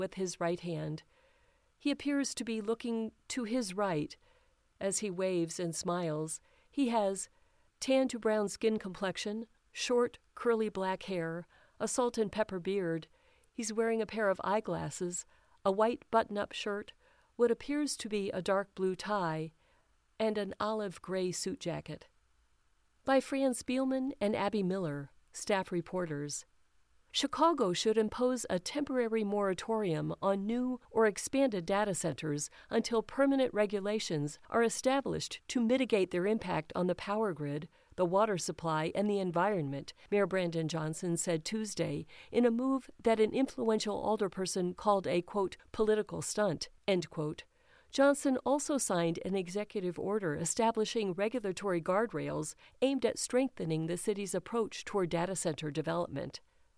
with his right hand. He appears to be looking to his right as he waves and smiles. He has tan to brown skin complexion, short, curly black hair, a salt and pepper beard. He's wearing a pair of eyeglasses, a white button-up shirt, what appears to be a dark blue tie, and an olive gray suit jacket. By Fran Spielman and Abby Miller, staff reporters. Chicago should impose a temporary moratorium on new or expanded data centers until permanent regulations are established to mitigate their impact on the power grid, the water supply, and the environment, Mayor Brandon Johnson said Tuesday in a move that an influential alderperson called a, quote, political stunt, end quote. Johnson also signed an executive order establishing regulatory guardrails aimed at strengthening the city's approach toward data center development.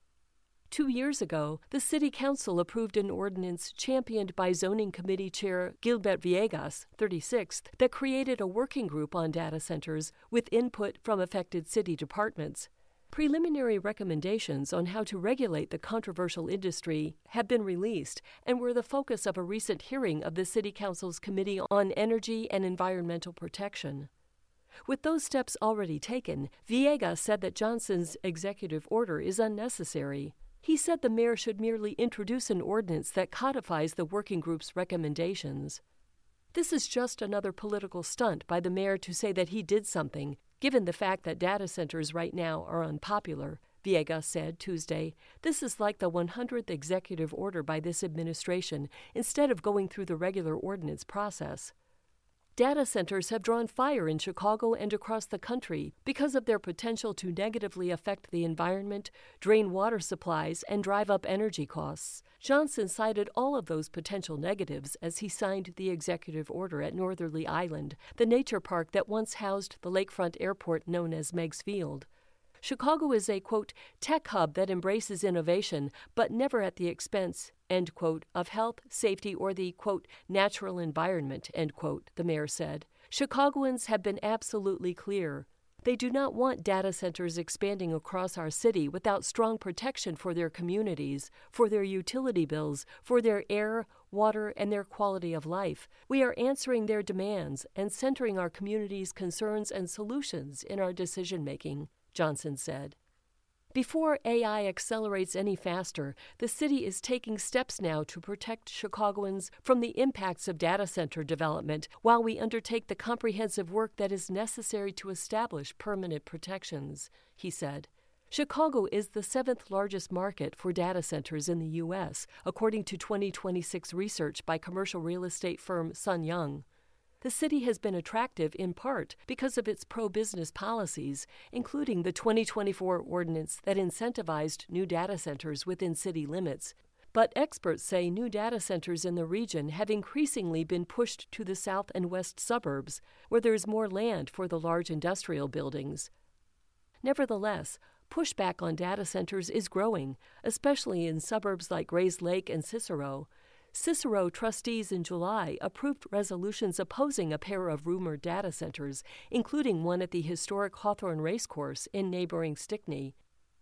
2 years ago, the City Council approved an ordinance championed by Zoning Committee Chair Gilbert Villegas, 36th, that created a working group on data centers with input from affected city departments. Preliminary recommendations on how to regulate the controversial industry have been released and were the focus of a recent hearing of the City Council's Committee on Energy and Environmental Protection. With those steps already taken, Villegas said that Johnson's executive order is unnecessary. He said the mayor should merely introduce an ordinance that codifies the working group's recommendations. This is just another political stunt by the mayor to say that he did something, given the fact that data centers right now are unpopular, Villegas said Tuesday. This is like the 100th executive order by this administration instead of going through the regular ordinance process. Data centers have drawn fire in Chicago and across the country because of their potential to negatively affect the environment, drain water supplies, and drive up energy costs. Johnson cited all of those potential negatives as he signed the executive order at Northerly Island, the nature park that once housed the lakefront airport known as Meigs Field. Chicago is a, quote, tech hub that embraces innovation, but never at the expense, end quote, of health, safety, or the, quote, natural environment, end quote, the mayor said. Chicagoans have been absolutely clear. They do not want data centers expanding across our city without strong protection for their communities, for their utility bills, for their air, water, and their quality of life. We are answering their demands and centering our community's concerns and solutions in our decision-making, Johnson said. Before AI accelerates any faster, the city is taking steps now to protect Chicagoans from the impacts of data center development while we undertake the comprehensive work that is necessary to establish permanent protections, he said. Chicago is the 7th largest market for data centers in the U.S., according to 2026 research by commercial real estate firm Sun Young. The city has been attractive in part because of its pro-business policies, including the 2024 ordinance that incentivized new data centers within city limits. But experts say new data centers in the region have increasingly been pushed to the south and west suburbs, where there is more land for the large industrial buildings. Nevertheless, pushback on data centers is growing, especially in suburbs like Grays Lake and Cicero. Cicero trustees in July approved resolutions opposing a pair of rumored data centers, including one at the historic Hawthorne Racecourse in neighboring Stickney.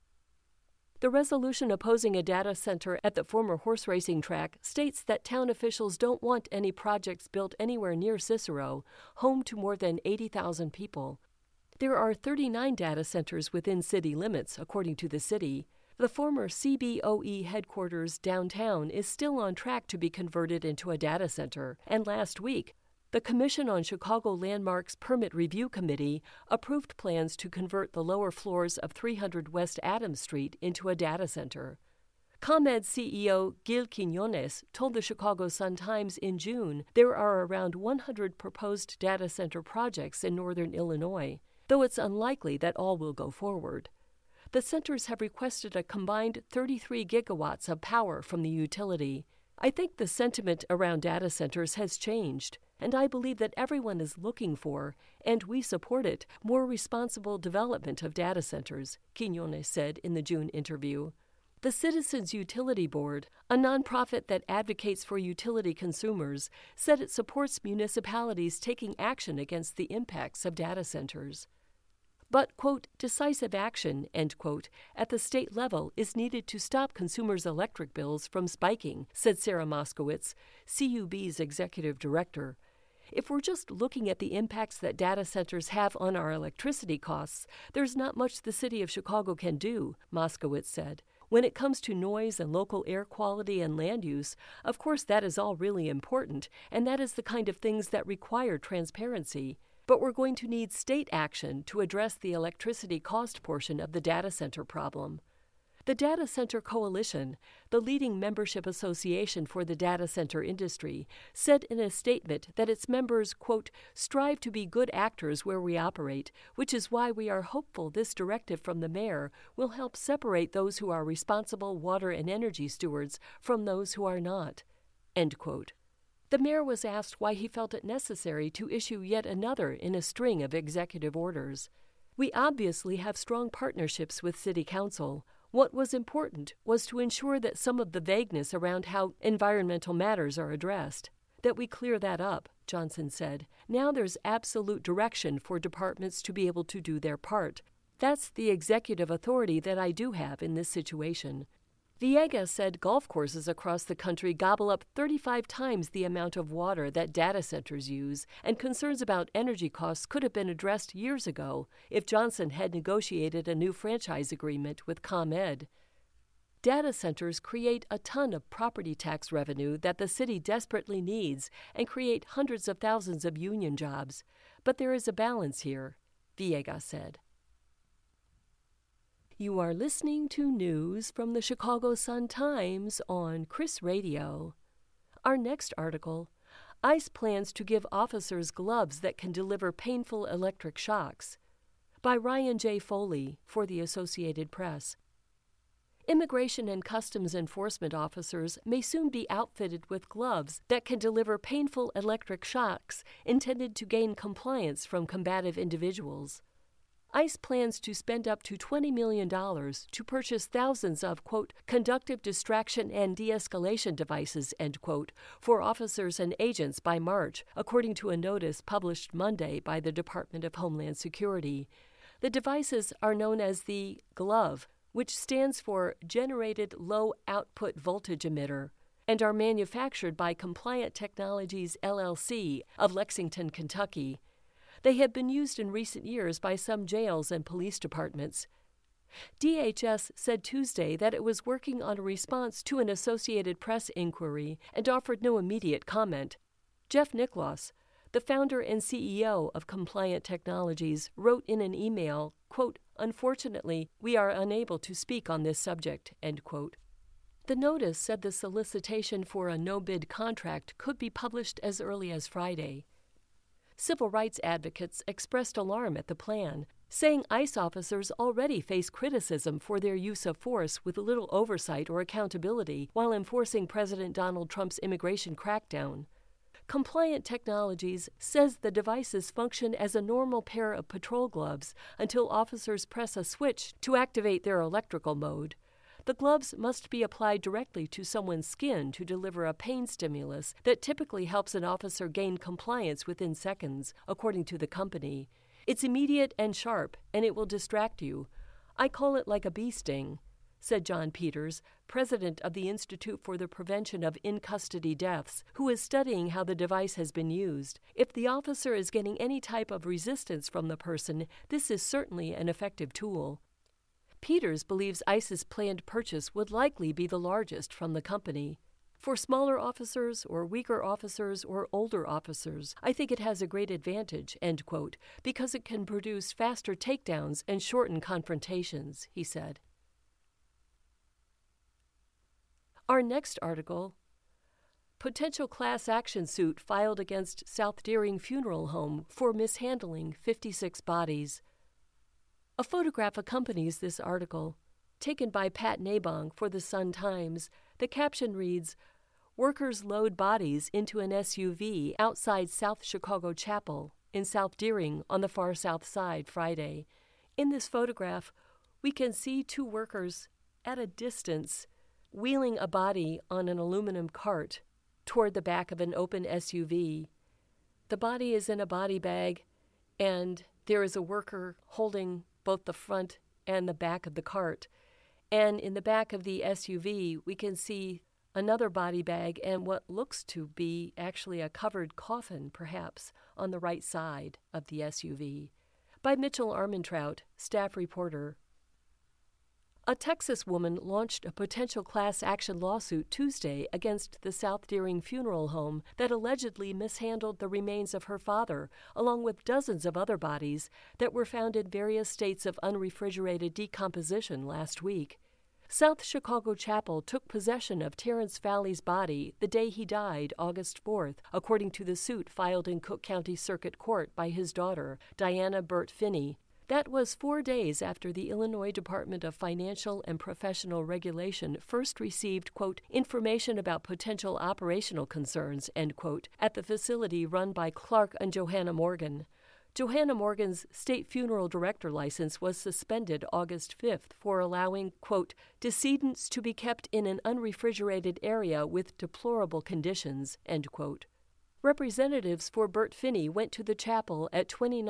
The resolution opposing a data center at the former horse racing track states that town officials don't want any projects built anywhere near Cicero, home to more than 80,000 people. There are 39 data centers within city limits, according to the city. The former CBOE headquarters downtown is still on track to be converted into a data center, and last week, the Commission on Chicago Landmarks Permit Review Committee approved plans to convert the lower floors of 300 West Adams Street into a data center. ComEd CEO Gil Quiñones told the Chicago Sun-Times in June there are around 100 proposed data center projects in northern Illinois, though it's unlikely that all will go forward. The centers have requested a combined 33 gigawatts of power from the utility. I think the sentiment around data centers has changed, and I believe that everyone is looking for, and we support it, more responsible development of data centers, Quiñones said in the June interview. The Citizens Utility Board, a nonprofit that advocates for utility consumers, said it supports municipalities taking action against the impacts of data centers. But, quote, decisive action, end quote, at the state level is needed to stop consumers' electric bills from spiking, said Sarah Moskowitz, CUB's executive director. If we're just looking at the impacts that data centers have on our electricity costs, there's not much the city of Chicago can do, Moskowitz said. When it comes to noise and local air quality and land use, of course that is all really important, and that is the kind of things that require transparency. But we're going to need state action to address the electricity cost portion of the data center problem. The Data Center Coalition, the leading membership association for the data center industry, said in a statement that its members, quote, strive to be good actors where we operate, which is why we are hopeful this directive from the mayor will help separate those who are responsible water and energy stewards from those who are not, end quote. The mayor was asked why he felt it necessary to issue yet another in a string of executive orders. We obviously have strong partnerships with City Council. What was important was to ensure that some of the vagueness around how environmental matters are addressed, that we clear that up, Johnson said. Now there's absolute direction for departments to be able to do their part. That's the executive authority that I do have in this situation. Villegas said golf courses across the country gobble up 35 times the amount of water that data centers use, and concerns about energy costs could have been addressed years ago if Johnson had negotiated a new franchise agreement with ComEd. Data centers create a ton of property tax revenue that the city desperately needs and create hundreds of thousands of union jobs. But there is a balance here, Villegas said. You are listening to news from the Chicago Sun-Times on Chris Radio. Our next article, ICE plans to give officers gloves that can deliver painful electric shocks, by Ryan J. Foley for the Associated Press. Immigration and Customs Enforcement officers may soon be outfitted with gloves that can deliver painful electric shocks intended to gain compliance from combative individuals. ICE plans to spend up to $20 million to purchase thousands of, quote, conductive distraction and de-escalation devices, end quote, for officers and agents by March, according to a notice published Monday by the Department of Homeland Security. The devices are known as the GLOVE, which stands for Generated Low Output Voltage Emitter, and are manufactured by Compliant Technologies, LLC, of Lexington, Kentucky. They have been used in recent years by some jails and police departments. DHS said Tuesday that it was working on a response to an Associated Press inquiry and offered no immediate comment. Jeff Nicklaus, the founder and CEO of Compliant Technologies, wrote in an email, quote, unfortunately, we are unable to speak on this subject, end quote. The notice said the solicitation for a no-bid contract could be published as early as Friday. Civil rights advocates expressed alarm at the plan, saying ICE officers already face criticism for their use of force with little oversight or accountability while enforcing President Donald Trump's immigration crackdown. Compliant Technologies says the devices function as a normal pair of patrol gloves until officers press a switch to activate their electrical mode. The gloves must be applied directly to someone's skin to deliver a pain stimulus that typically helps an officer gain compliance within seconds, according to the company. It's immediate and sharp, and it will distract you. I call it like a bee sting, said John Peters, president of the Institute for the Prevention of In-Custody Deaths, who is studying how the device has been used. If the officer is getting any type of resistance from the person, this is certainly an effective tool. Peters believes ICE's planned purchase would likely be the largest from the company. For smaller officers or weaker officers or older officers, I think it has a great advantage, end quote, because it can produce faster takedowns and shorten confrontations, he said. Our next article, potential class action suit filed against South Deering Funeral Home for mishandling 56 bodies. A photograph accompanies this article, taken by Pat Nabong for the Sun-Times. The caption reads, Workers load bodies into an SUV outside South Chicago Chapel in South Deering on the far south side Friday. In this photograph, we can see two workers at a distance wheeling a body on an aluminum cart toward the back of an open SUV. The body is in a body bag, and There is a worker holding both the front and the back of the cart. And in the back of the SUV, we can see another body bag and what looks to be actually a covered coffin, perhaps, on the right side of the SUV. By Mitchell Armentrout, staff reporter. A Texas woman launched a potential class action lawsuit Tuesday against the South Deering Funeral Home that allegedly mishandled the remains of her father, along with dozens of other bodies that were found in various states of unrefrigerated decomposition last week. South Chicago Chapel took possession of Terrence Valley's body the day he died, August 4th, according to the suit filed in Cook County Circuit Court by his daughter, Diana Burt Finney. That was 4 days after the Illinois Department of Financial and Professional Regulation first received, quote, information about potential operational concerns, end quote, at the facility run by Clark and Johanna Morgan. Johanna Morgan's state funeral director license was suspended August 5th for allowing, quote, decedents to be kept in an unrefrigerated area with deplorable conditions, end quote. Representatives for Burt Finney went to the chapel at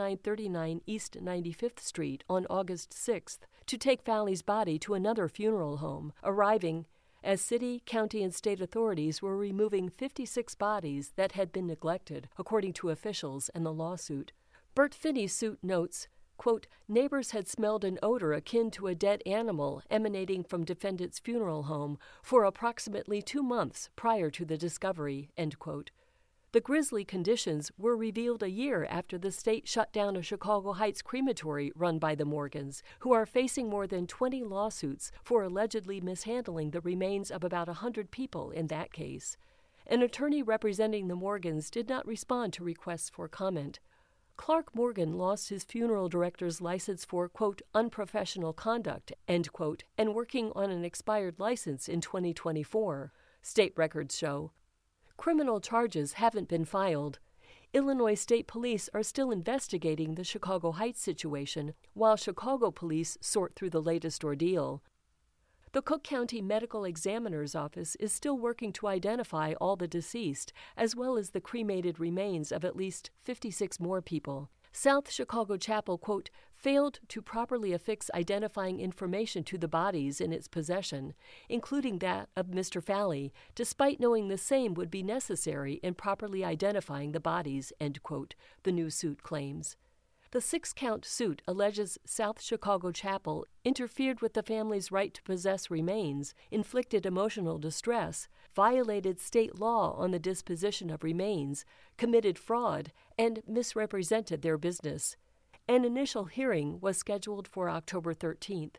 2939 East 95th Street on August 6th to take Valley's body to another funeral home, arriving as city, county, and state authorities were removing 56 bodies that had been neglected, according to officials and the lawsuit. Burt Finney's suit notes, quote, neighbors had smelled an odor akin to a dead animal emanating from defendant's funeral home for approximately 2 months prior to the discovery, end quote. The grisly conditions were revealed a year after the state shut down a Chicago Heights crematory run by the Morgans, who are facing more than 20 lawsuits for allegedly mishandling the remains of about 100 people in that case. An attorney representing the Morgans did not respond to requests for comment. Clark Morgan lost his funeral director's license for, quote, unprofessional conduct, end quote, and working on an expired license in 2024, state records show. Criminal charges haven't been filed. Illinois State Police are still investigating the Chicago Heights situation, while Chicago police sort through the latest ordeal. The Cook County Medical Examiner's Office is still working to identify all the deceased, as well as the cremated remains of at least 56 more people. South Chicago Chapel, quote, failed to properly affix identifying information to the bodies in its possession, including that of Mr. Valley, despite knowing the same would be necessary in properly identifying the bodies, end quote, the new suit claims. The 6-count suit alleges South Chicago Chapel interfered with the family's right to possess remains, inflicted emotional distress, violated state law on the disposition of remains, committed fraud, and misrepresented their business. An initial hearing was scheduled for October 13th.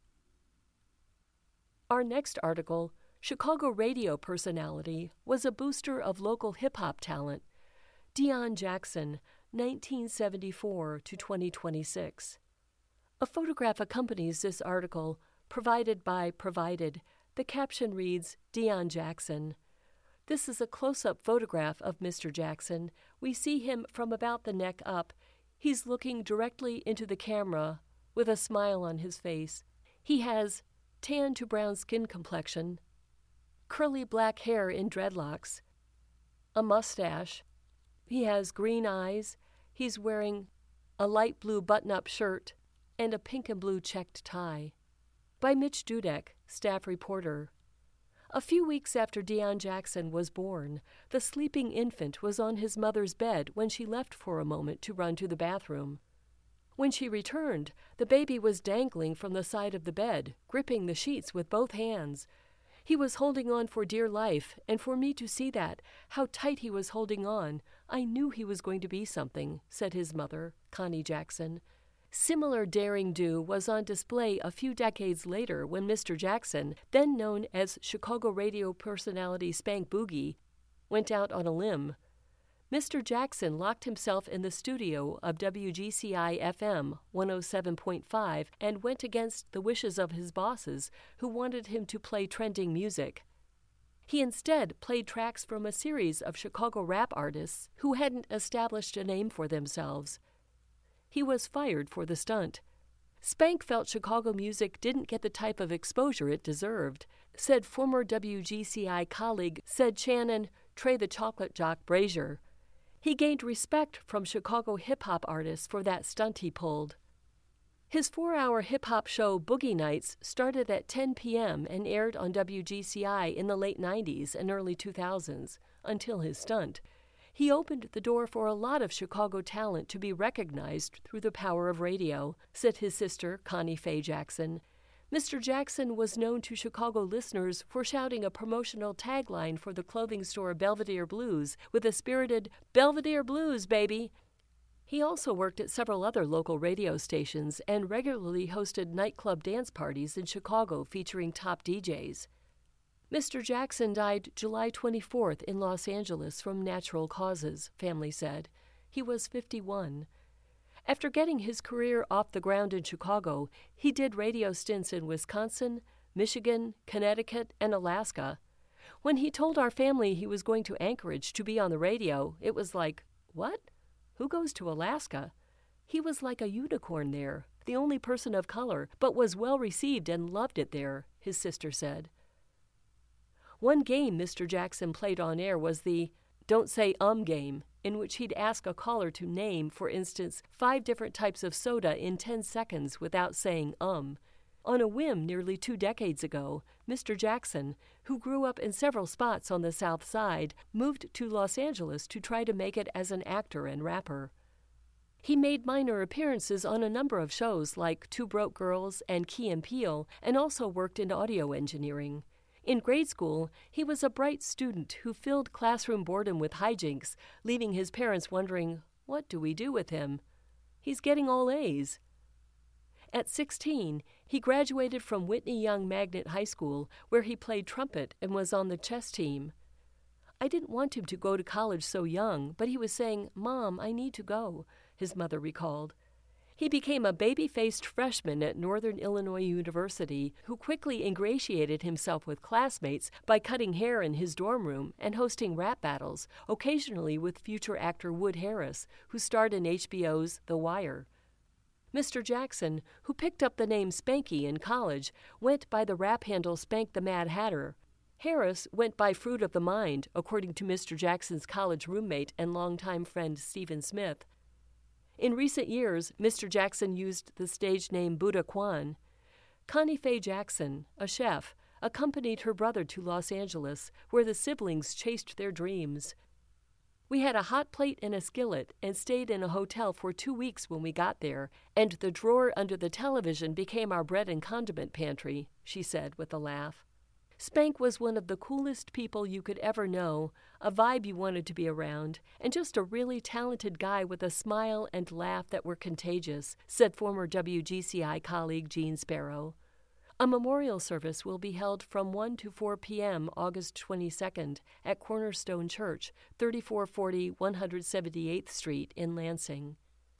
Our next article, Chicago radio personality, was a booster of local hip-hop talent. Deon Jackson, 1974 to 2026. A photograph accompanies this article, provided by Provided. The caption reads, Deon Jackson. This is a close-up photograph of Mr. Jackson. We see him from about the neck up. He's looking directly into the camera with a smile on his face. He has tan to brown skin complexion, curly black hair in dreadlocks, a mustache. He has green eyes. He's wearing a light blue button-up shirt and a pink and blue checked tie. By Mitch Dudek, staff reporter. A few weeks after Deon Jackson was born, the sleeping infant was on his mother's bed when she left for a moment to run to the bathroom. When she returned, the baby was dangling from the side of the bed, gripping the sheets with both hands. He was holding on for dear life, and for me to see that, how tight he was holding on, I knew he was going to be something, said his mother, Connie Jackson. Similar daring do was on display a few decades later when Mr. Jackson, then known as Chicago radio personality Spank Boogie, went out on a limb. Mr. Jackson locked himself in the studio of WGCI-FM 107.5 and went against the wishes of his bosses, who wanted him to play trending music. He instead played tracks from a series of Chicago rap artists who hadn't established a name for themselves. He was fired for the stunt. Spank felt Chicago music didn't get the type of exposure it deserved, said former WGCI colleague Ced Channon, Trey the Chocolate Jock Brazier. He gained respect from Chicago hip-hop artists for that stunt he pulled. His 4-hour hip-hop show Boogie Nights started at 10 p.m. and aired on WGCI in the late 90s and early 2000s, until his stunt. He opened the door for a lot of Chicago talent to be recognized through the power of radio, said his sister, Connie Faye Jackson. Mr. Jackson was known to Chicago listeners for shouting a promotional tagline for the clothing store Belvedere Blues with a spirited, "Belvedere Blues, baby!" He also worked at several other local radio stations and regularly hosted nightclub dance parties in Chicago featuring top DJs. Mr. Jackson died July 24th in Los Angeles from natural causes, family said. He was 51. After getting his career off the ground in Chicago, he did radio stints in Wisconsin, Michigan, Connecticut, and Alaska. When he told our family he was going to Anchorage to be on the radio, it was like, what? Who goes to Alaska? He was like a unicorn there, the only person of color, but was well received and loved it there, his sister said. One game Mr. Jackson played on air was the "Don't Say game, in which he'd ask a caller to name, for instance, 5 different types of soda in 10 seconds without saying On a whim nearly 2 decades ago, Mr. Jackson, who grew up in several spots on the South Side, moved to Los Angeles to try to make it as an actor and rapper. He made minor appearances on a number of shows like Two Broke Girls and Key and Peele, and also worked in audio engineering. In grade school, he was a bright student who filled classroom boredom with hijinks, leaving his parents wondering, what do we do with him? He's getting all A's. At 16, he graduated from Whitney Young Magnet High School, where he played trumpet and was on the chess team. I didn't want him to go to college so young, but he was saying, "Mom, I need to go," his mother recalled. He became a baby-faced freshman at Northern Illinois University who quickly ingratiated himself with classmates by cutting hair in his dorm room and hosting rap battles, occasionally with future actor Wood Harris, who starred in HBO's The Wire. Mr. Jackson, who picked up the name Spanky in college, went by the rap handle Spank the Mad Hatter. Harris went by Fruit of the Mind, according to Mr. Jackson's college roommate and longtime friend Stephen Smith. In recent years, Mr. Jackson used the stage name Buddha Kwan. Connie Faye Jackson, a chef, accompanied her brother to Los Angeles, where the siblings chased their dreams. We had a hot plate and a skillet and stayed in a hotel for 2 weeks when we got there, and the drawer under the television became our bread and condiment pantry, she said with a laugh. Spank was one of the coolest people you could ever know, a vibe you wanted to be around, and just a really talented guy with a smile and laugh that were contagious, said former WGCI colleague Gene Sparrow. A memorial service will be held from 1 to 4 p.m. August 22nd at Cornerstone Church, 3440 178th Street in Lansing.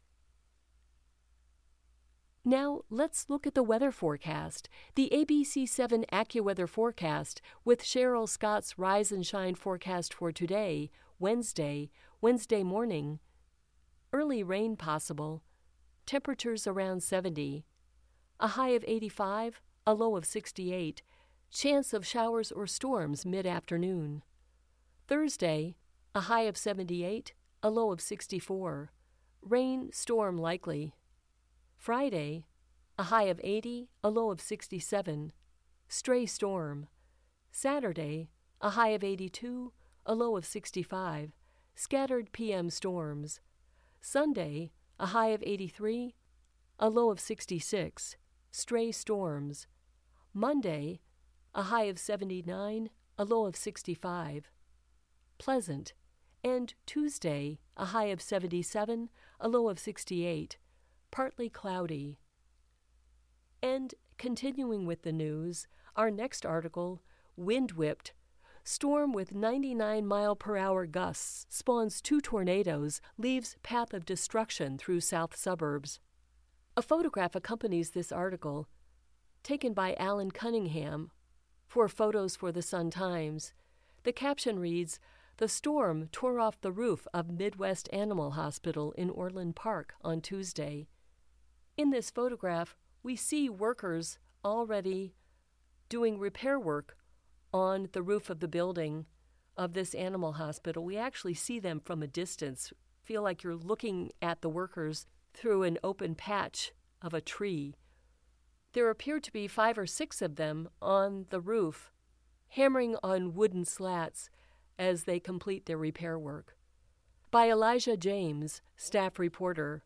Now, let's look at the weather forecast, the ABC7 AccuWeather forecast, with Cheryl Scott's Rise and Shine forecast for today, Wednesday morning. Early rain possible. Temperatures around 70. A high of 85, a low of 68. Chance of showers or storms mid-afternoon. Thursday, a high of 78, a low of 64. Rain, storm likely. Friday, a high of 80, a low of 67. Stray storm. Saturday, a high of 82, a low of 65. Scattered PM storms. Sunday, a high of 83, a low of 66. Stray storms. Monday, a high of 79, a low of 65. Pleasant. And Tuesday, a high of 77, a low of 68. Partly cloudy. And continuing with the news, our next article, Wind Whipped. Storm with 99-mile-per-hour gusts spawns 2 tornadoes, leaves path of destruction through south suburbs. A photograph accompanies this article, taken by Alan Cunningham for Photos for the Sun-Times. The caption reads, "The storm tore off the roof of Midwest Animal Hospital in Orland Park on Tuesday." In this photograph, we see workers already doing repair work on the roof of the building. of this animal hospital, we actually see them from a distance. Feel like you're looking at the workers through an open patch of a tree. There appear to be 5 or 6 of them on the roof, hammering on wooden slats as they complete their repair work. By Elijah James, staff reporter.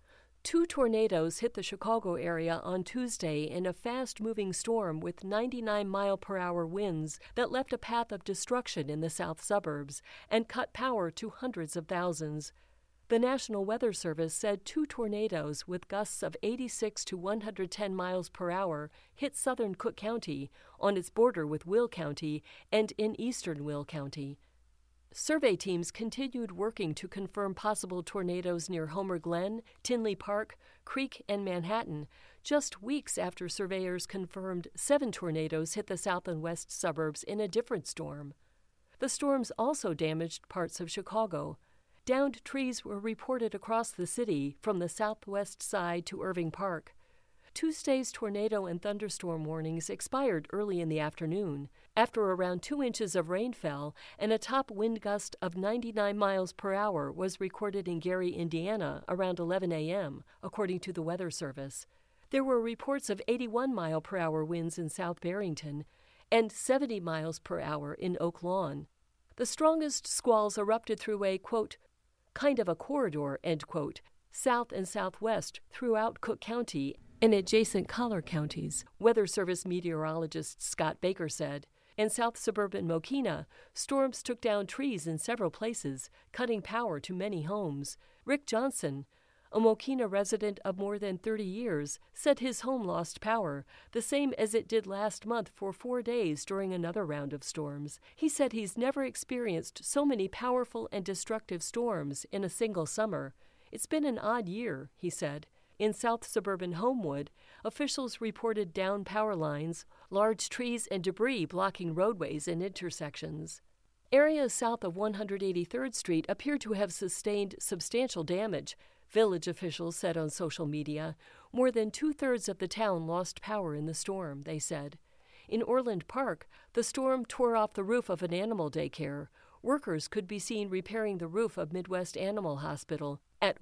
2 tornadoes hit the Chicago area on Tuesday in a fast-moving storm with 99-mile-per-hour winds that left a path of destruction in the south suburbs and cut power to hundreds of thousands. The National Weather Service said 2 tornadoes with gusts of 86 to 110 miles per hour hit southern Cook County on its border with Will County and in eastern Will County. Survey teams continued working to confirm possible tornadoes near Homer Glen, Tinley Park, Creek, and Manhattan, just weeks after surveyors confirmed 7 tornadoes hit the south and west suburbs in a different storm. The storms also damaged parts of Chicago. Downed trees were reported across the city from the southwest side to Irving Park. Tuesday's tornado and thunderstorm warnings expired early in the afternoon, after around 2 inches of rain fell and a top wind gust of 99 miles per hour was recorded in Gary, Indiana, around 11 a.m., according to the Weather Service. There were reports of 81-mile-per-hour winds in South Barrington and 70 miles per hour in Oak Lawn. The strongest squalls erupted through a, quote, kind of a corridor, end quote, south and southwest throughout Cook County and adjacent collar counties, Weather Service meteorologist Scott Baker said. In south suburban Mokena, storms took down trees in several places, cutting power to many homes. Rick Johnson, a Mokena resident of more than 30 years, said his home lost power, the same as it did last month for 4 days during another round of storms. He said he's never experienced so many powerful and destructive storms in a single summer. It's been an odd year, he said. In south suburban Homewood, officials reported downed power lines, large trees and debris blocking roadways and intersections. Areas south of 183rd Street appear to have sustained substantial damage, village officials said on social media. More than 2/3 of the town lost power in the storm, they said. In Orland Park, the storm tore off the roof of an animal daycare. Workers could be seen repairing the roof of Midwest Animal Hospital at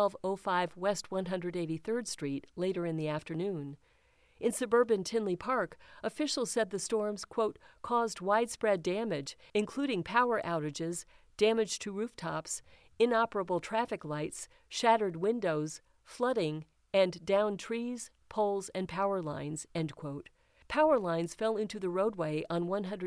11205 West 183rd Street later in the afternoon. In suburban Tinley Park, officials said the storms, quote, caused widespread damage, including power outages, damage to rooftops, inoperable traffic lights, shattered windows, flooding, and downed trees, poles, and power lines, end quote. Power lines fell into the roadway on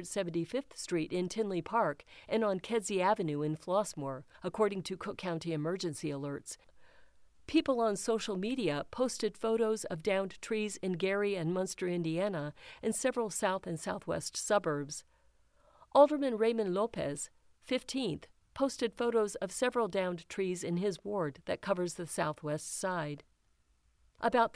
175th Street in Tinley Park and on Kedzie Avenue in Flossmoor, according to Cook County emergency alerts. People on social media posted photos of downed trees in Gary and Munster, Indiana, and several south and southwest suburbs. Alderman Raymond Lopez, 15th, posted photos of several downed trees in his ward that covers the southwest side. About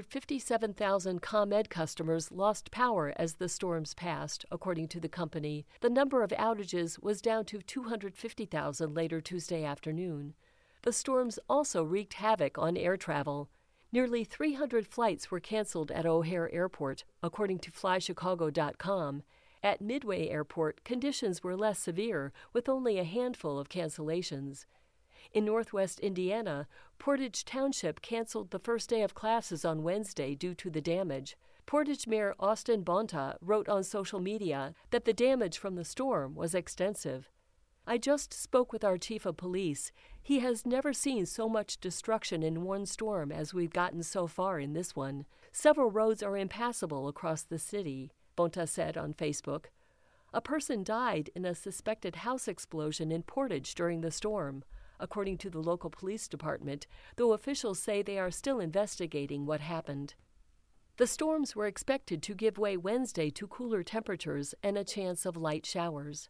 357,000 ComEd customers lost power as the storms passed, according to the company. The number of outages was down to 250,000 later Tuesday afternoon. The storms also wreaked havoc on air travel. Nearly 300 flights were canceled at O'Hare Airport, according to FlyChicago.com. At Midway Airport, conditions were less severe, with only a handful of cancellations. In northwest Indiana, Portage Township canceled the first day of classes on Wednesday due to the damage. Portage Mayor Austin Bonta wrote on social media that the damage from the storm was extensive. I just spoke with our chief of police. He has never seen so much destruction in one storm as we've gotten so far in this one. Several roads are impassable across the city, Bonta said on Facebook. A person died in a suspected house explosion in Portage during the storm, according to the local police department, though officials say they are still investigating what happened. The storms were expected to give way Wednesday to cooler temperatures and a chance of light showers.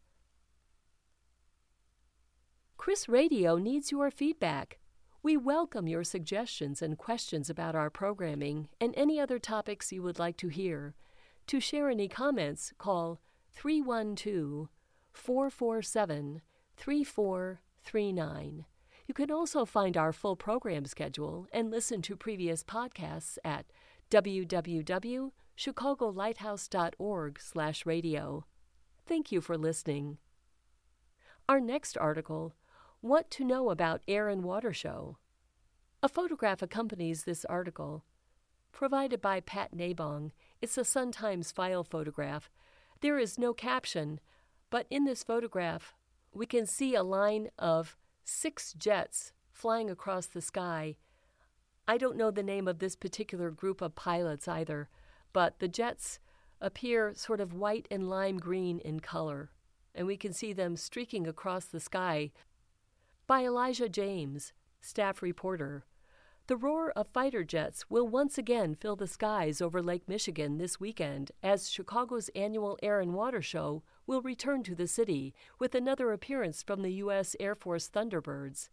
Chris Radio needs your feedback. We welcome your suggestions and questions about our programming and any other topics you would like to hear. To share any comments, call 312-447-3439. You can also find our full program schedule and listen to previous podcasts at www.chicagolighthouse.org/radio. Thank you for listening. Our next article, What to Know About Air and Water Show. A photograph accompanies this article. Provided by Pat Nabong, it's a Sun-Times file photograph. There is no caption, but in this photograph, we can see a line of 6 jets flying across the sky. I don't know the name of this particular group of pilots either, but the jets appear sort of white and lime green in color, and we can see them streaking across the sky. By Elijah James, staff reporter. The roar of fighter jets will once again fill the skies over Lake Michigan this weekend as Chicago's annual Air and Water Show will return to the city with another appearance from the U.S. Air Force Thunderbirds.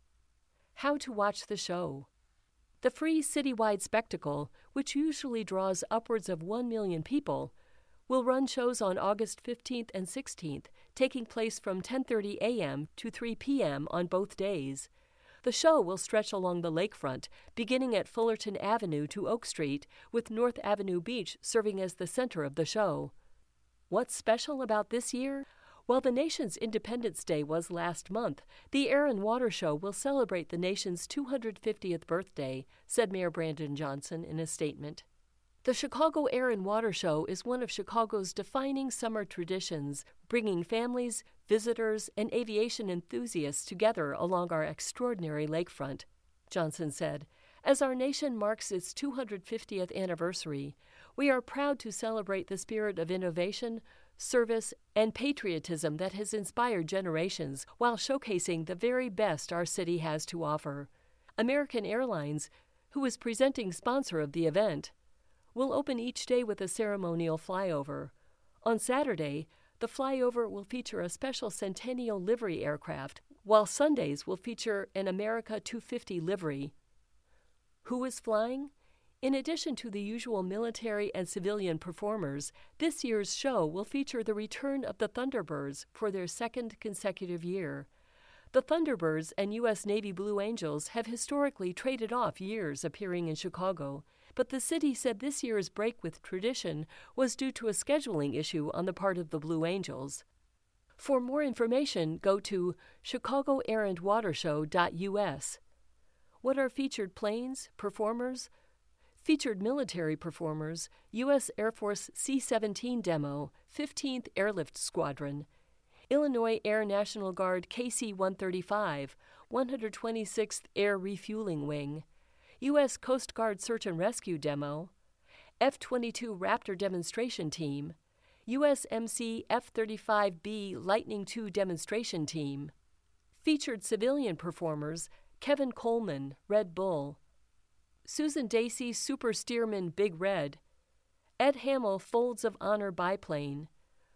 How to watch the show. The free citywide spectacle, which usually draws upwards of 1 million people, will run shows on August 15th and 16th, taking place from 10:30 a.m. to 3 p.m. on both days. The show will stretch along the lakefront, beginning at Fullerton Avenue to Oak Street, with North Avenue Beach serving as the center of the show. What's special about this year? While the nation's Independence Day was last month, the Air and Water Show will celebrate the nation's 250th birthday, said Mayor Brandon Johnson in a statement. The Chicago Air and Water Show is one of Chicago's defining summer traditions, bringing families, visitors, and aviation enthusiasts together along our extraordinary lakefront, Johnson said. As our nation marks its 250th anniversary, we are proud to celebrate the spirit of innovation, service, and patriotism that has inspired generations while showcasing the very best our city has to offer. American Airlines, who is presenting sponsor of the event, will open each day with a ceremonial flyover. On Saturday, the flyover will feature a special Centennial livery aircraft, while Sundays will feature an America 250 livery. Who is flying? In addition to the usual military and civilian performers, this year's show will feature the return of the Thunderbirds for their second consecutive year. The Thunderbirds and U.S. Navy Blue Angels have historically traded off years appearing in Chicago, but the city said this year's break with tradition was due to a scheduling issue on the part of the Blue Angels. For more information, go to chicagoairandwatershow.us. What are featured planes, performers? Featured military performers, U.S. Air Force C-17 demo, 15th Airlift Squadron, Illinois Air National Guard KC-135, 126th Air Refueling Wing, U.S. Coast Guard Search and Rescue Demo, F-22 Raptor Demonstration Team, USMC F-35B Lightning II Demonstration Team. Featured civilian performers, Kevin Coleman, Red Bull, Susan Dacey Super Stearman Big Red, Ed Hamill Folds of Honor Biplane,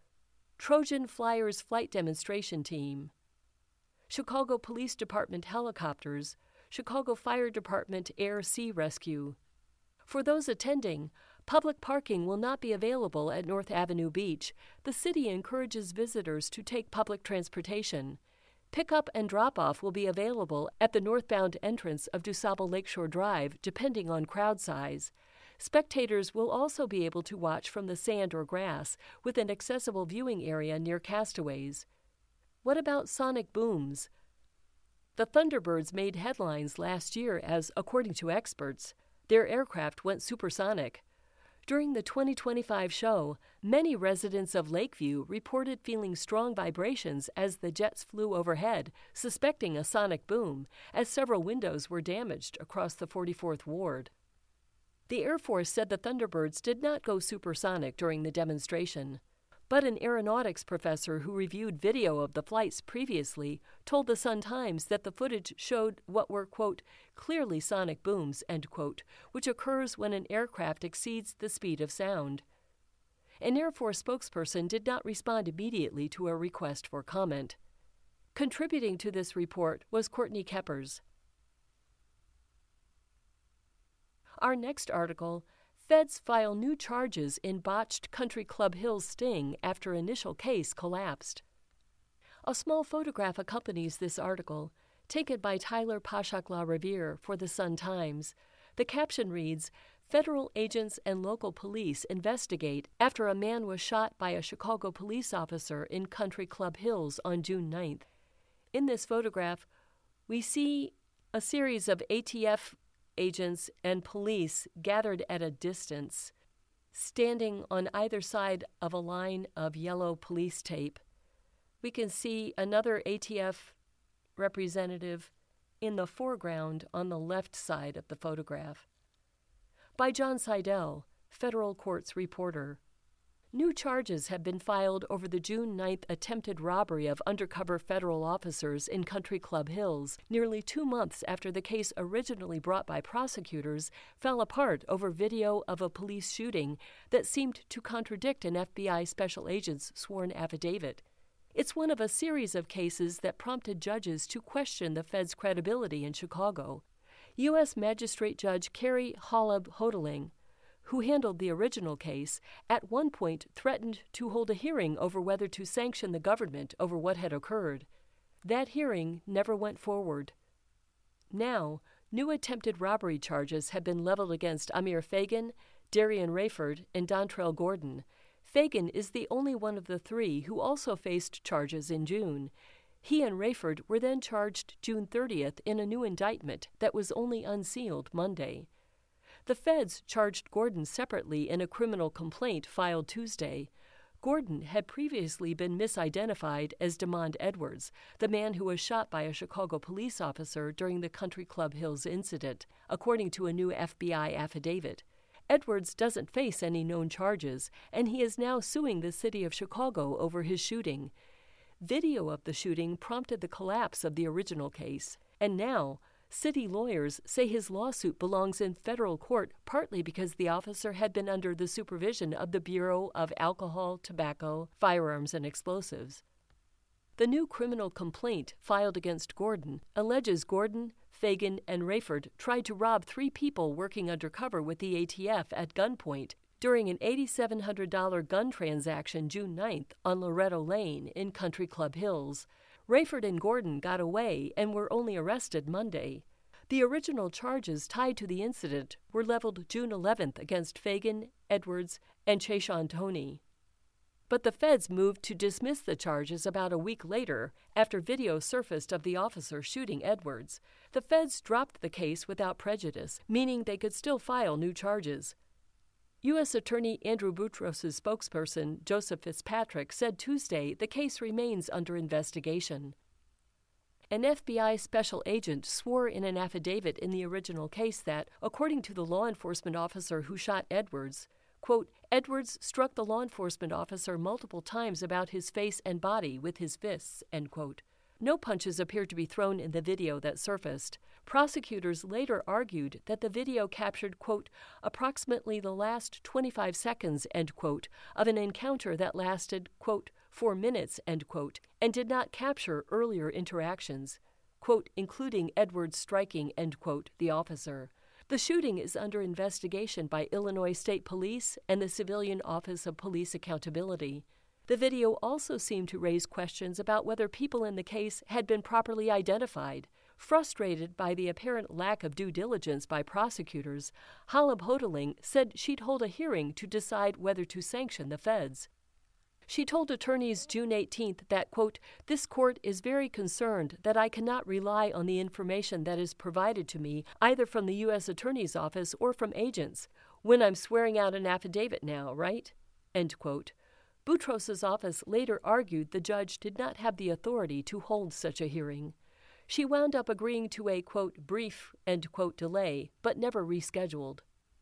Trojan Flyers Flight Demonstration Team, Chicago Police Department Helicopters, Chicago Fire Department Air-Sea Rescue. For those attending, public parking will not be available at North Avenue Beach. The city encourages visitors to take public transportation. Pickup and drop-off will be available at the northbound entrance of DuSable Lakeshore Drive, depending on crowd size. Spectators will also be able to watch from the sand or grass, with an accessible viewing area near castaways. What about sonic booms? The Thunderbirds made headlines last year as, according to experts, their aircraft went supersonic. During the 2025 show, many residents of Lakeview reported feeling strong vibrations as the jets flew overhead, suspecting a sonic boom, as several windows were damaged across the 44th Ward. The Air Force said the Thunderbirds did not go supersonic during the demonstration, but an aeronautics professor who reviewed video of the flights previously told the Sun-Times that the footage showed what were, quote, clearly sonic booms, end quote, which occurs when an aircraft exceeds the speed of sound. An Air Force spokesperson did not respond immediately to a request for comment. Contributing to this report was Courtney Keppers. Our next article, Feds file new charges in botched Country Club Hills sting after initial case collapsed. A small photograph accompanies this article, taken by Tyler Pashak-LaRiviere for the Sun-Times. The caption reads, Federal agents and local police investigate after a man was shot by a Chicago police officer in Country Club Hills on June 9th. In this photograph, we see a series of ATF agents and police gathered at a distance, standing on either side of a line of yellow police tape. We can see another ATF representative in the foreground on the left side of the photograph. By John Seidel, federal courts reporter. New charges have been filed over the June 9th attempted robbery of undercover federal officers in Country Club Hills, nearly 2 months after the case originally brought by prosecutors fell apart over video of a police shooting that seemed to contradict an FBI special agent's sworn affidavit. It's one of a series of cases that prompted judges to question the Fed's credibility in Chicago. U.S. Magistrate Judge Carrie Holub Hoteling, who handled the original case, at one point threatened to hold a hearing over whether to sanction the government over what had occurred. That hearing never went forward. Now, new attempted robbery charges have been leveled against Amir Fagan, Darian Rayford, and Dontrell Gordon. Fagan is the only one of the three who also faced charges in June. He and Rayford were then charged June 30th in a new indictment that was only unsealed Monday. The feds charged Gordon separately in a criminal complaint filed Tuesday. Gordon had previously been misidentified as DeMond Edwards, the man who was shot by a Chicago police officer during the Country Club Hills incident, according to a new FBI affidavit. Edwards doesn't face any known charges, and he is now suing the city of Chicago over his shooting. Video of the shooting prompted the collapse of the original case, and now city lawyers say his lawsuit belongs in federal court partly because the officer had been under the supervision of the Bureau of Alcohol, Tobacco, Firearms, and Explosives. The new criminal complaint filed against Gordon alleges Gordon, Fagan, and Rayford tried to rob 3 people working undercover with the ATF at gunpoint during an $8,700 gun transaction June 9th on Loretto Lane in Country Club Hills. Rayford and Gordon got away and were only arrested Monday. The original charges tied to the incident were leveled June 11th against Fagan, Edwards, and Chashawn Toney. But the feds moved to dismiss the charges about a week later after video surfaced of the officer shooting Edwards. The feds dropped the case without prejudice, meaning they could still file new charges. U.S. Attorney Andrew Boutros' spokesperson, Joseph Fitzpatrick, said Tuesday the case remains under investigation. An FBI special agent swore in an affidavit in the original case that, according to the law enforcement officer who shot Edwards, quote, Edwards struck the law enforcement officer multiple times about his face and body with his fists, end quote. No punches appeared to be thrown in the video that surfaced. Prosecutors later argued that the video captured, quote, approximately the last 25 seconds, end quote, of an encounter that lasted, quote, 4 minutes, end quote, and did not capture earlier interactions, quote, including Edwards striking, end quote, the officer. The shooting is under investigation by Illinois State Police and the Civilian Office of Police Accountability. The video also seemed to raise questions about whether people in the case had been properly identified. Frustrated by the apparent lack of due diligence by prosecutors, Holub Hoteling said she'd hold a hearing to decide whether to sanction the feds. She told attorneys June 18th that, quote, this court is very concerned that I cannot rely on the information that is provided to me either from the U.S. Attorney's Office or from agents when I'm swearing out an affidavit now, right? End quote. Boutros' office later argued the judge did not have the authority to hold such a hearing. She wound up agreeing to a, quote, brief, end quote, delay, but never rescheduled.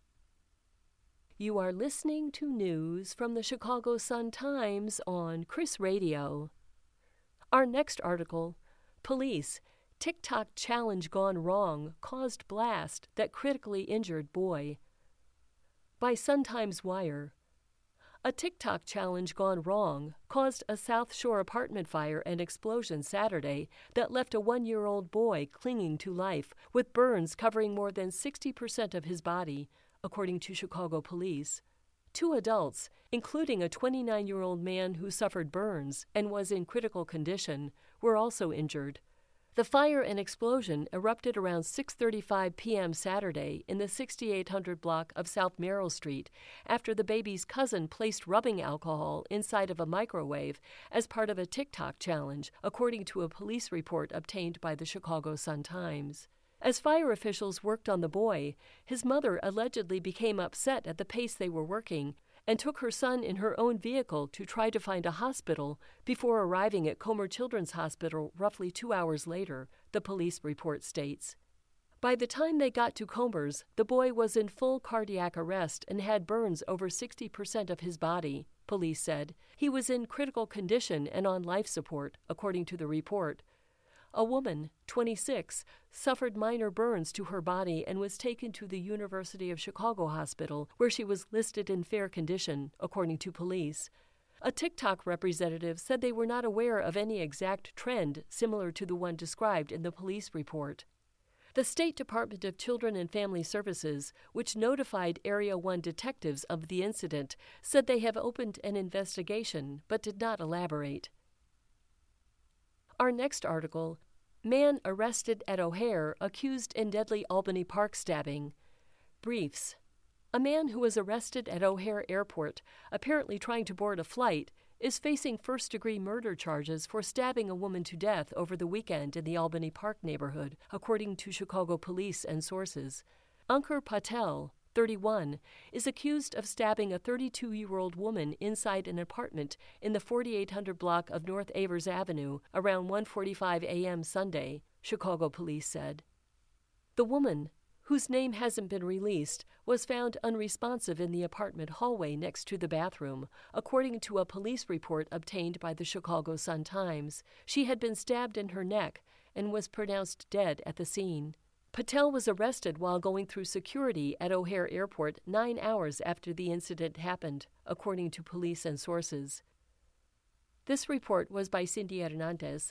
You are listening to news from the Chicago Sun-Times on Chris Radio. Our next article, Police, TikTok challenge gone wrong, caused blast that critically injured boy. By Sun-Times Wire. A TikTok challenge gone wrong caused a South Shore apartment fire and explosion Saturday that left a 1-year-old boy clinging to life with burns covering more than 60% of his body, according to Chicago police. 2 adults, including a 29-year-old man who suffered burns and was in critical condition, were also injured. The fire and explosion erupted around 6:35 p.m. Saturday in the 6800 block of South Merrill Street after the baby's cousin placed rubbing alcohol inside of a microwave as part of a TikTok challenge, according to a police report obtained by the Chicago Sun-Times. As fire officials worked on the boy, his mother allegedly became upset at the pace they were working and took her son in her own vehicle to try to find a hospital before arriving at Comer Children's Hospital roughly 2 hours later, the police report states. By the time they got to Comer's, the boy was in full cardiac arrest and had burns over 60% of his body, police said. He was in critical condition and on life support, according to the report. A woman, 26, suffered minor burns to her body and was taken to the University of Chicago Hospital, where she was listed in fair condition, according to police. A TikTok representative said they were not aware of any exact trend similar to the one described in the police report. The State Department of Children and Family Services, which notified Area 1 detectives of the incident, said they have opened an investigation but did not elaborate. Our next article, Man Arrested at O'Hare Accused in Deadly Albany Park Stabbing. Briefs. A man who was arrested at O'Hare Airport, apparently trying to board a flight, is facing first-degree murder charges for stabbing a woman to death over the weekend in the Albany Park neighborhood, according to Chicago police and sources. Ankur Patel, 31, is accused of stabbing a 32-year-old woman inside an apartment in the 4800 block of North Avers Avenue around 1:45 a.m. Sunday, Chicago police said. The woman, whose name hasn't been released, was found unresponsive in the apartment hallway next to the bathroom, according to a police report obtained by the Chicago Sun-Times. She had been stabbed in her neck and was pronounced dead at the scene. Patel was arrested while going through security at O'Hare Airport 9 hours after the incident happened, according to police and sources. This report was by Cindy Hernandez.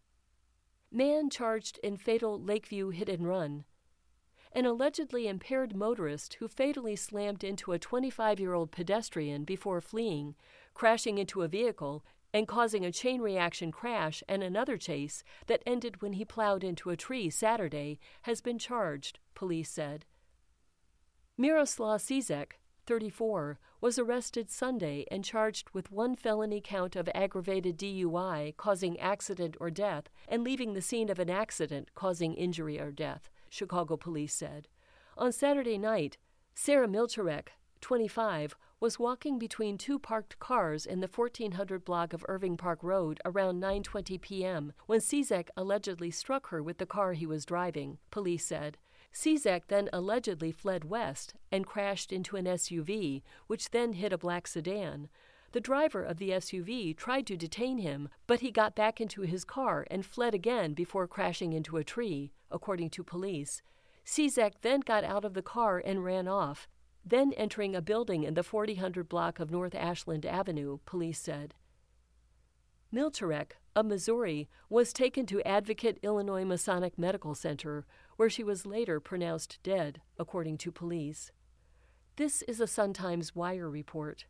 Man charged in fatal Lakeview hit-and-run. An allegedly impaired motorist who fatally slammed into a 25-year-old pedestrian before fleeing, crashing into a vehicle, and causing a chain reaction crash and another chase that ended when he plowed into a tree Saturday, has been charged, police said. Miroslav Cizek, 34, was arrested Sunday and charged with one felony count of aggravated DUI causing accident or death and leaving the scene of an accident causing injury or death, Chicago police said. On Saturday night, Sarah Milcharek, 25, was walking between two parked cars in the 1400 block of Irving Park Road around 9:20 p.m. when Cizek allegedly struck her with the car he was driving, police said. Cizek then allegedly fled west and crashed into an SUV, which then hit a black sedan. The driver of the SUV tried to detain him, but he got back into his car and fled again before crashing into a tree, according to police. Cizek then got out of the car and ran off, then entering a building in the 4000 block of North Ashland Avenue, police said. Milcharek, of Missouri, was taken to Advocate Illinois Masonic Medical Center, where she was later pronounced dead, according to police. This is a Sun-Times Wire report.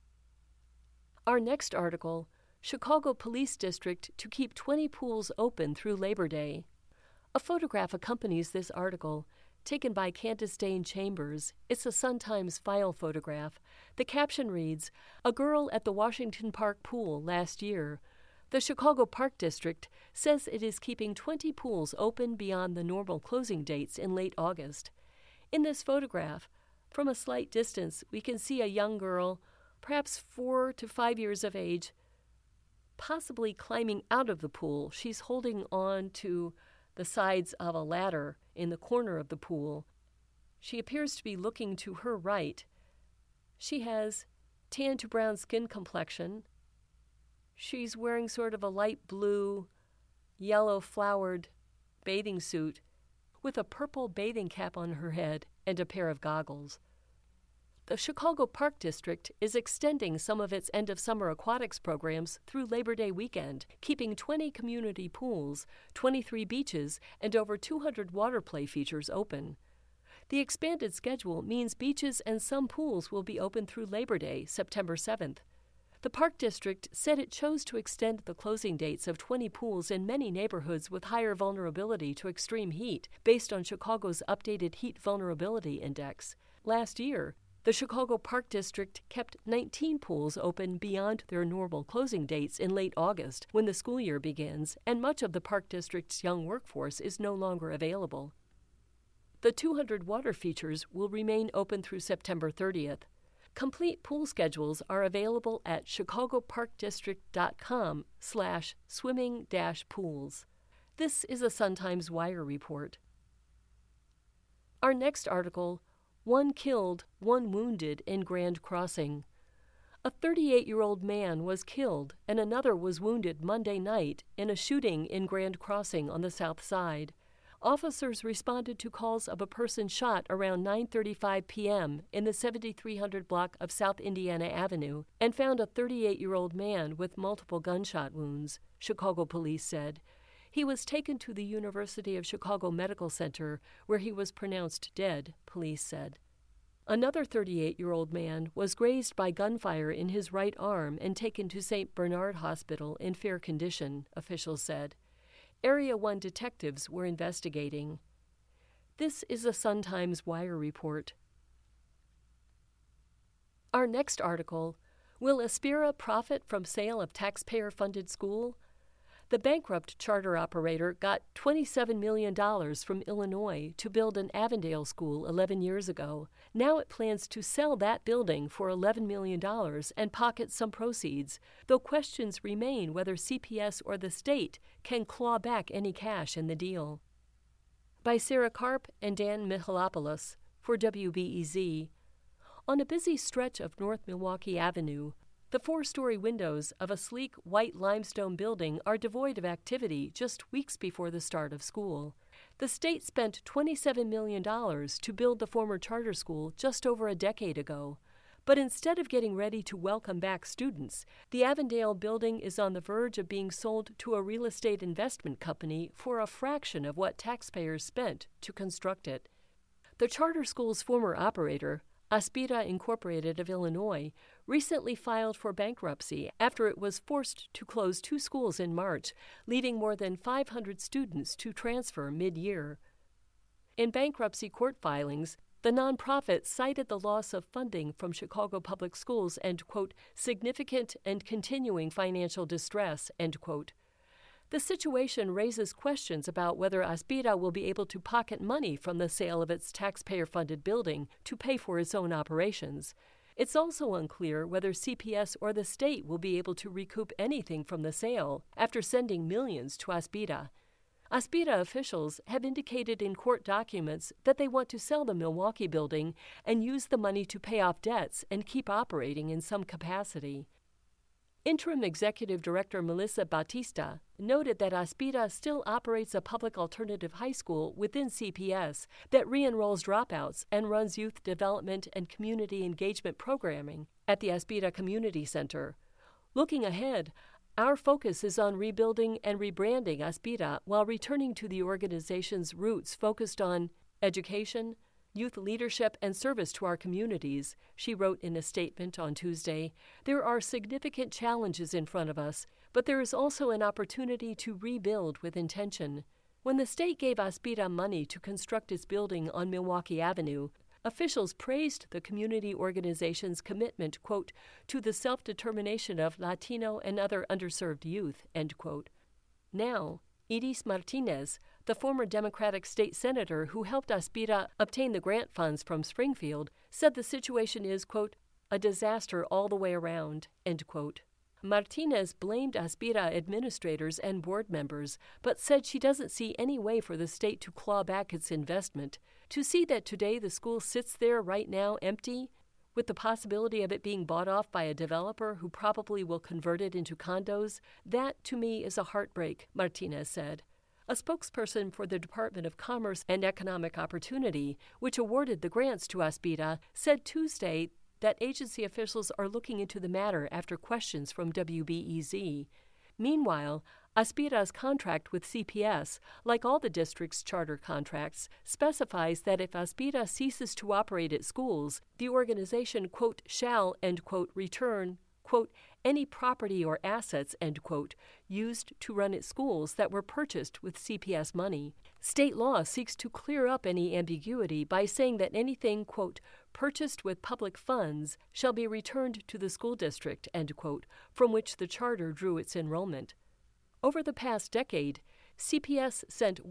Our next article, Chicago Police District to keep 20 pools open through Labor Day. A photograph accompanies this article, taken by Candace Dane Chambers. It's a Sun-Times file photograph. The caption reads, "A girl at the Washington Park pool last year." The Chicago Park District says it is keeping 20 pools open beyond the normal closing dates in late August. In this photograph, from a slight distance, we can see a young girl, perhaps 4 to 5 years of age, possibly climbing out of the pool. She's holding on to the sides of a ladder in the corner of the pool. She appears to be looking to her right. She has tan to brown skin complexion. She's wearing sort of a light blue, yellow flowered bathing suit with a purple bathing cap on her head and a pair of goggles. The Chicago Park District is extending some of its end-of-summer aquatics programs through Labor Day weekend, keeping 20 community pools, 23 beaches, and over 200 water play features open. The expanded schedule means beaches and some pools will be open through Labor Day, September 7th. The Park District said it chose to extend the closing dates of 20 pools in many neighborhoods with higher vulnerability to extreme heat based on Chicago's updated Heat Vulnerability Index. Last year, the Chicago Park District kept 19 pools open beyond their normal closing dates in late August when the school year begins, and much of the Park District's young workforce is no longer available. The 200 water features will remain open through September 30th. Complete pool schedules are available at chicagoparkdistrict.com/swimming-pools. This is a Sun-Times Wire report. Our next article, One Killed, One Wounded in Grand Crossing. A 38-year-old man was killed and another was wounded Monday night in a shooting in Grand Crossing on the South Side. Officers responded to calls of a person shot around 9:35 p.m. in the 7300 block of South Indiana Avenue and found a 38-year-old man with multiple gunshot wounds, Chicago police said. He was taken to the University of Chicago Medical Center, where he was pronounced dead, police said. Another 38-year-old man was grazed by gunfire in his right arm and taken to St. Bernard Hospital in fair condition, officials said. Area 1 detectives were investigating. This is a Sun-Times Wire report. Our next article, Will Aspira profit from sale of taxpayer-funded school? The bankrupt charter operator got $27 million from Illinois to build an Avondale school 11 years ago. Now it plans to sell that building for $11 million and pocket some proceeds, though questions remain whether CPS or the state can claw back any cash in the deal. By Sarah Karp and Dan Michalopoulos for WBEZ. On a busy stretch of North Milwaukee Avenue, the 4-story windows of a sleek white limestone building are devoid of activity just weeks before the start of school. The state spent $27 million to build the former charter school just over a decade ago. But instead of getting ready to welcome back students, the Avondale building is on the verge of being sold to a real estate investment company for a fraction of what taxpayers spent to construct it. The charter school's former operator, Aspira Incorporated of Illinois, recently filed for bankruptcy after it was forced to close 2 schools in March, leaving more than 500 students to transfer mid-year. In bankruptcy court filings, the nonprofit cited the loss of funding from Chicago Public Schools and, quote, significant and continuing financial distress, end quote. The situation raises questions about whether Aspira will be able to pocket money from the sale of its taxpayer-funded building to pay for its own operations. It's also unclear whether CPS or the state will be able to recoup anything from the sale after sending millions to Aspira. Aspira officials have indicated in court documents that they want to sell the Milwaukee building and use the money to pay off debts and keep operating in some capacity. Interim Executive Director Melissa Bautista noted that Aspira still operates a public alternative high school within CPS that re-enrolls dropouts and runs youth development and community engagement programming at the Aspira Community Center. Looking ahead, our focus is on rebuilding and rebranding Aspira while returning to the organization's roots focused on education, youth leadership, and service to our communities, she wrote in a statement on Tuesday. There are significant challenges in front of us, but there is also an opportunity to rebuild with intention. When the state gave Aspira money to construct its building on Milwaukee Avenue, officials praised the community organization's commitment, quote, to the self-determination of Latino and other underserved youth, end quote. Now, Edith Martinez, the former Democratic state senator who helped Aspira obtain the grant funds from Springfield, said the situation is, quote, a disaster all the way around, end quote. Martinez blamed Aspira administrators and board members, but said she doesn't see any way for the state to claw back its investment. To see that today the school sits there right now empty, with the possibility of it being bought off by a developer who probably will convert it into condos, that to me is a heartbreak, Martinez said. A spokesperson for the Department of Commerce and Economic Opportunity, which awarded the grants to Aspira, said Tuesday that agency officials are looking into the matter after questions from WBEZ. Meanwhile, Aspira's contract with CPS, like all the district's charter contracts, specifies that if Aspira ceases to operate at schools, the organization, quote, shall, end quote, return, quote, any property or assets, end quote, used to run its schools that were purchased with CPS money. State law seeks to clear up any ambiguity by saying that anything, quote, purchased with public funds shall be returned to the school district, end quote, from which the charter drew its enrollment. Over the past decade, CPS sent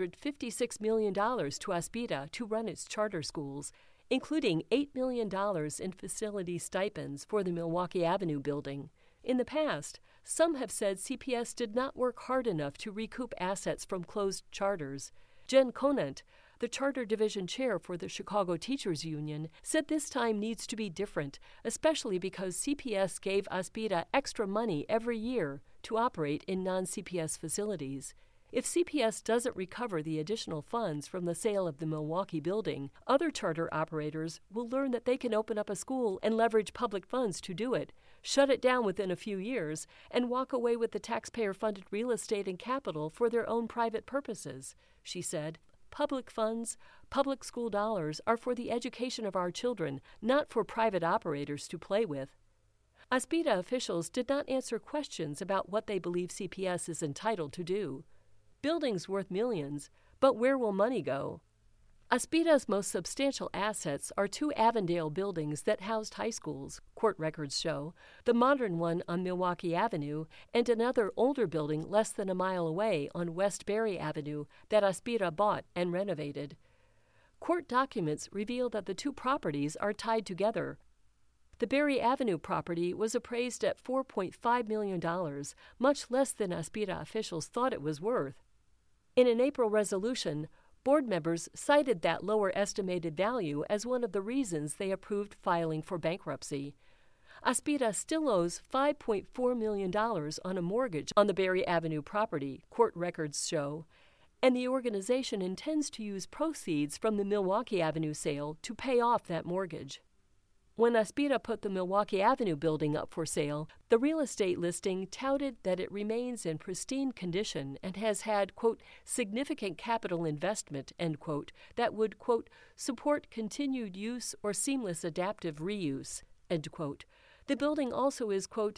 $156 million to Aspida to run its charter schools, including $8 million in facility stipends for the Milwaukee Avenue building. In the past, some have said CPS did not work hard enough to recoup assets from closed charters. Jen Conant, the charter division chair for the Chicago Teachers Union, said this time needs to be different, especially because CPS gave Aspida extra money every year to operate in non-CPS facilities. If CPS doesn't recover the additional funds from the sale of the Milwaukee building, other charter operators will learn that they can open up a school and leverage public funds to do it, shut it down within a few years, and walk away with the taxpayer-funded real estate and capital for their own private purposes, she said. Public funds, public school dollars are for the education of our children, not for private operators to play with. Aspida officials did not answer questions about what they believe CPS is entitled to do. Buildings worth millions, but where will money go? Aspida's most substantial assets are two Avondale buildings that housed high schools, court records show, the modern one on Milwaukee Avenue, and another older building less than a mile away on West Berry Avenue that Aspida bought and renovated. Court documents reveal that the two properties are tied together. The Berry Avenue property was appraised at $4.5 million, much less than Aspida officials thought it was worth. In an April resolution, board members cited that lower estimated value as one of the reasons they approved filing for bankruptcy. Aspida still owes $5.4 million on a mortgage on the Berry Avenue property, court records show, and the organization intends to use proceeds from the Milwaukee Avenue sale to pay off that mortgage. When Aspida put the Milwaukee Avenue building up for sale, the real estate listing touted that it remains in pristine condition and has had, quote, significant capital investment, end quote, that would, quote, support continued use or seamless adaptive reuse, end quote. The building also is, quote,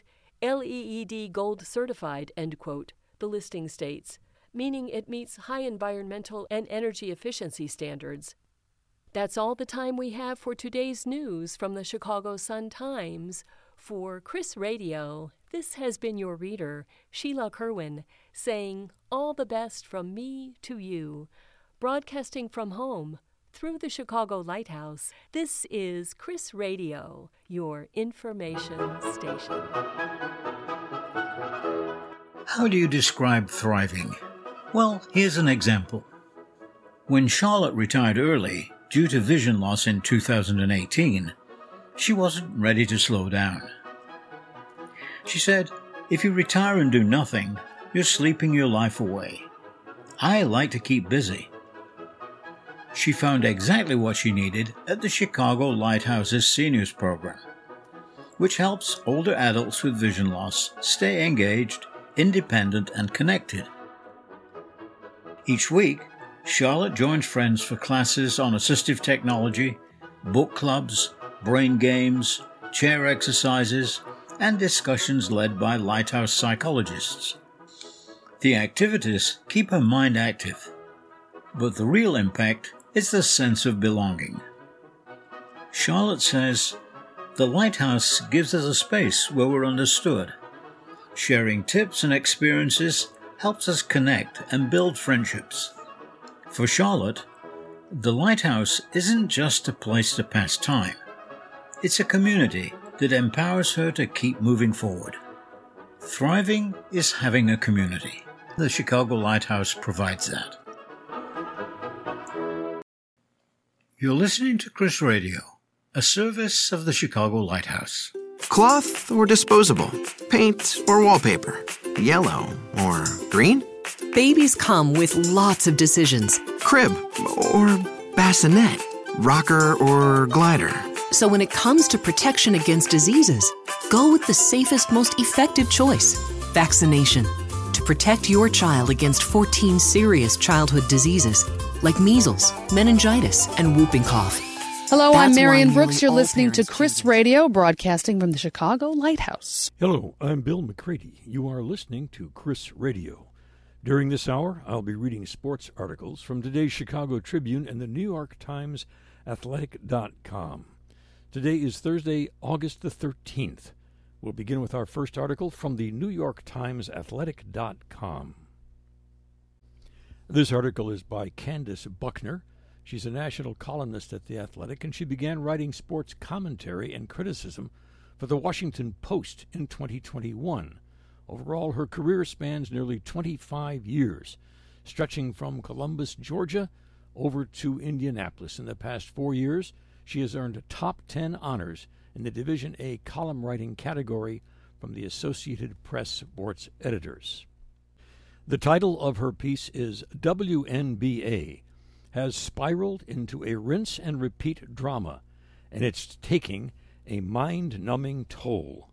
LEED Gold certified, end quote, the listing states, meaning it meets high environmental and energy efficiency standards. That's all the time we have for today's news from the Chicago Sun-Times. For Chris Radio, this has been your reader, Sheila Kerwin, saying all the best from me to you. Broadcasting from home through the Chicago Lighthouse, this is Chris Radio, your information station. How do you describe thriving? Well, here's an example. When Charlotte retired early, due to vision loss in 2018, she wasn't ready to slow down. She said, if you retire and do nothing, you're sleeping your life away. I like to keep busy. She found exactly what she needed at the Chicago Lighthouse's Seniors Program, which helps older adults with vision loss stay engaged, independent, and connected. Each week, Charlotte joins friends for classes on assistive technology, book clubs, brain games, chair exercises, and discussions led by Lighthouse psychologists. The activities keep her mind active, but the real impact is the sense of belonging. Charlotte says, the Lighthouse gives us a space where we're understood. Sharing tips and experiences helps us connect and build friendships. For Charlotte, the Lighthouse isn't just a place to pass time. It's a community that empowers her to keep moving forward. Thriving is having a community. The Chicago Lighthouse provides that. You're listening to Chris Radio, a service of the Chicago Lighthouse. Cloth or disposable? Paint or wallpaper? Yellow or green? Babies come with lots of decisions. Crib or bassinet? Rocker or glider? So when it comes to protection against diseases, go with the safest, most effective choice, vaccination. To protect your child against 14 serious childhood diseases like measles, meningitis, and whooping cough. Hello, I'm That's Marion why Brooks. You're nearly all listening to parents Chris choose- Radio, broadcasting from the Chicago Lighthouse. Hello, I'm Bill McCready. You are listening to Chris Radio. During this hour, I'll be reading sports articles from today's Chicago Tribune and the New York Times Athletic.com. Today is Thursday, August the 13th. We'll begin with our first article from the New York Times Athletic.com. This article is by Candace Buckner. She's a national columnist at The Athletic, and she began writing sports commentary and criticism for the Washington Post in 2021. Overall, her career spans nearly 25 years, stretching from Columbus, Georgia, over to Indianapolis. In the past 4 years, she has earned top 10 honors in the Division A column writing category from the Associated Press Sports Editors. The title of her piece is WNBA has spiraled into a rinse-and-repeat drama, and it's taking a mind-numbing toll.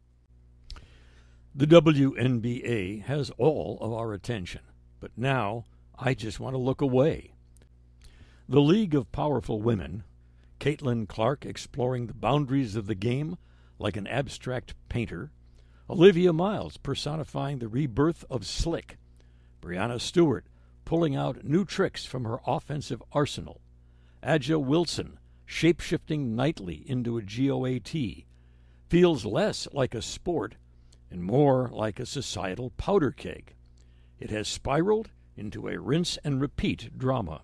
The WNBA has all of our attention, but now I just want to look away. The League of Powerful Women, Caitlin Clark exploring the boundaries of the game like an abstract painter, Olivia Miles personifying the rebirth of slick, Brianna Stewart pulling out new tricks from her offensive arsenal, Aja Wilson shape-shifting nightly into a GOAT, feels less like a sport and more like a societal powder keg. It has spiraled into a rinse-and-repeat drama.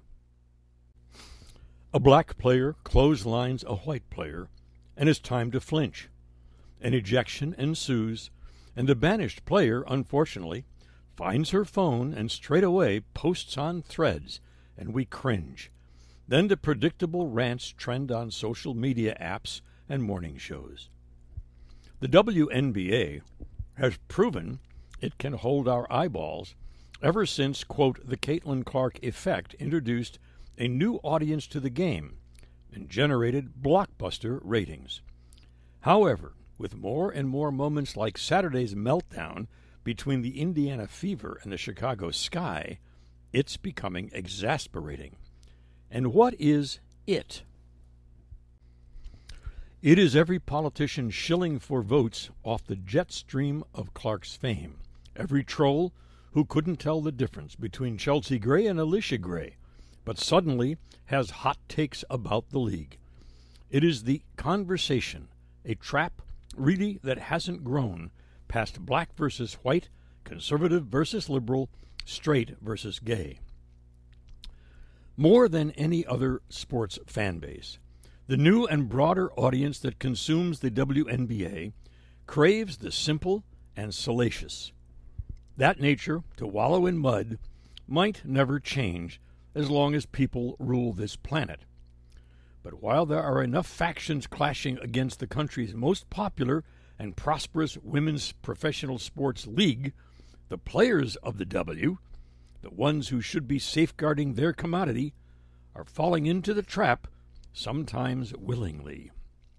A black player clotheslines a white player, and it's time to flinch. An ejection ensues, and the banished player, unfortunately, finds her phone and straight away posts on Threads, and we cringe. Then the predictable rants trend on social media apps and morning shows. The WNBA has proven it can hold our eyeballs ever since, quote, the Caitlin Clark effect introduced a new audience to the game and generated blockbuster ratings. However, with more and more moments like Saturday's meltdown between the Indiana Fever and the Chicago Sky, it's becoming exasperating. And what is it? It is every politician shilling for votes off the jet stream of Clark's fame, every troll who couldn't tell the difference between Chelsea Gray and Alicia Gray, but suddenly has hot takes about the league. It is the conversation, a trap really that hasn't grown past black versus white, conservative versus liberal, straight versus gay. More than any other sports fan base, the new and broader audience that consumes the WNBA craves the simple and salacious. That nature, to wallow in mud, might never change as long as people rule this planet. But while there are enough factions clashing against the country's most popular and prosperous women's professional sports league, the players of the W, the ones who should be safeguarding their commodity, are falling into the trap, sometimes willingly.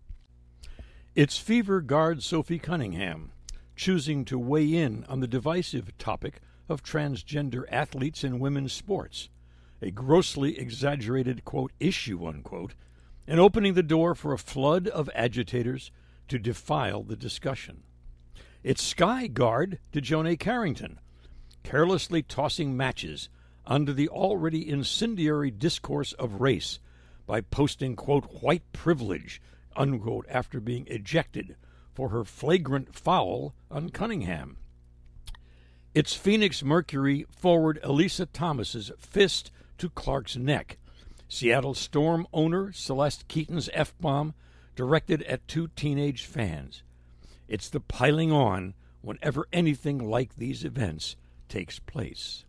It's Fever guard Sophie Cunningham choosing to weigh in on the divisive topic of transgender athletes in women's sports, a grossly exaggerated, quote, issue, unquote, and opening the door for a flood of agitators to defile the discussion. It's Sky guard DeJohnny Carrington, carelessly tossing matches under the already incendiary discourse of race by posting, quote, white privilege, unquote, after being ejected for her flagrant foul on Cunningham. It's Phoenix Mercury forward Elisa Thomas's fist to Clark's neck, Seattle Storm owner Celeste Keaton's F-bomb directed at two teenage fans. It's the piling on whenever anything like these events takes place.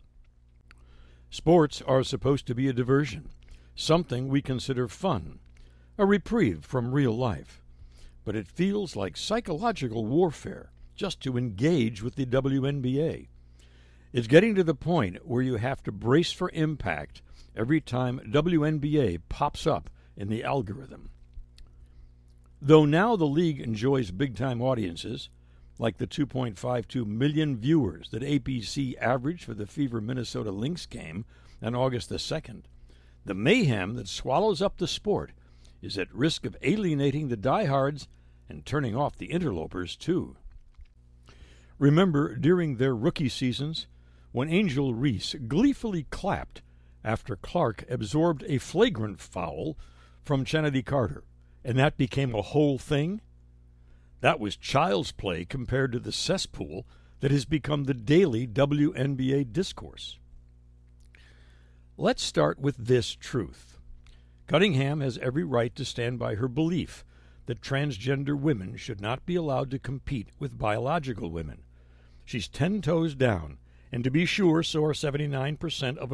Sports are supposed to be a diversion, something we consider fun, a reprieve from real life. But it feels like psychological warfare just to engage with the WNBA. It's getting to the point where you have to brace for impact every time WNBA pops up in the algorithm. Though now the league enjoys big-time audiences, like the 2.52 million viewers that ABC averaged for the Fever Minnesota Lynx game on August the 2nd, the mayhem that swallows up the sport is at risk of alienating the diehards and turning off the interlopers, too. Remember, during their rookie seasons, when Angel Reese gleefully clapped after Clark absorbed a flagrant foul from Chennedy Carter, and that became a whole thing? That was child's play compared to the cesspool that has become the daily WNBA discourse. Let's start with this truth. Cunningham has every right to stand by her belief that transgender women should not be allowed to compete with biological women. She's 10 toes down, and to be sure, so are 79% of